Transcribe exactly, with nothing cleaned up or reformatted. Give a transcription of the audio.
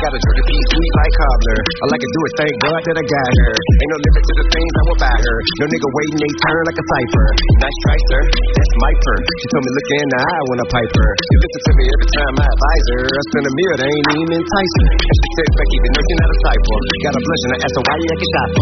got a dirty teeth, sweet like cobbler. I like to do it, thank God that I got her. Ain't no limit to the things I will buy her. No nigga waiting, they turn like a cipher. Nice try, sir, that's my perk. She told me look in the eye when I pipe her. You listen to me every time I advise her. I spend a meal, they ain't even entice her. And she said, Becky, even though she not a cypher. Got a blush and I asked her why you acting shy for.